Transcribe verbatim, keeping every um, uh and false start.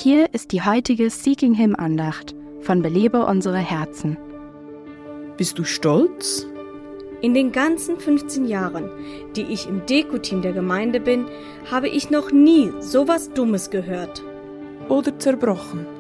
Hier ist die heutige Seeking Him Andacht von Belebe unsere Herzen. Bist du stolz? In den ganzen fünfzehn Jahren, die ich im Deko-Team der Gemeinde bin, habe ich noch nie sowas Dummes gehört. Oder zerbrochen?